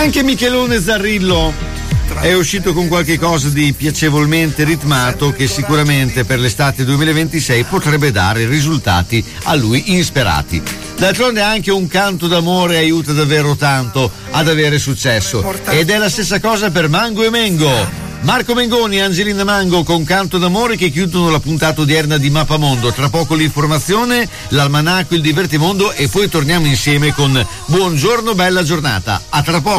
Anche Michelone Zarrillo è uscito con qualche cosa di piacevolmente ritmato che sicuramente per l'estate 2026 potrebbe dare risultati a lui insperati. D'altronde anche un canto d'amore aiuta davvero tanto ad avere successo, ed è la stessa cosa per Mango e Mengo. Marco Mengoni e Angelina Mango con Canto d'amore che chiudono la puntata odierna di Mappamondo. Tra poco l'informazione, l'almanacco, il divertimondo e poi torniamo insieme con Buongiorno bella giornata. A tra poco.